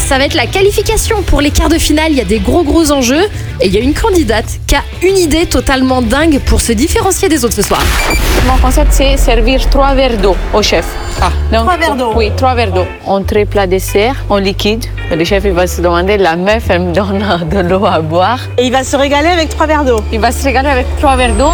Ça va être la qualification pour les quarts de finale. Il y a des gros enjeux. Et il y a une candidate qui a une idée totalement dingue pour se différencier des autres ce soir. Mon concept, c'est servir 3 verres d'eau au chef. Donc, 3 verres d'eau. Oui, 3 verres d'eau. Entrée, plat, dessert, en liquide. Le chef, il va se demander, la meuf, elle me donne de l'eau à boire. Et il va se régaler avec 3 verres d'eau. Il va se régaler avec 3 verres d'eau.